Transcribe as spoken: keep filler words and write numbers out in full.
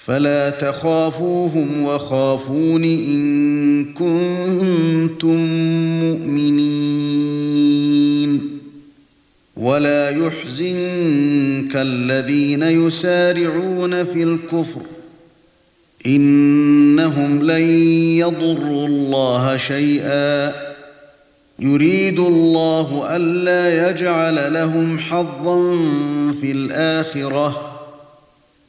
فلا تخافوهم وخافون إن كنتم مؤمنين ولا يحزنك الذين يسارعون في الكفر إنهم لن يضروا الله شيئا يريد الله ألا يجعل لهم حظا في الآخرة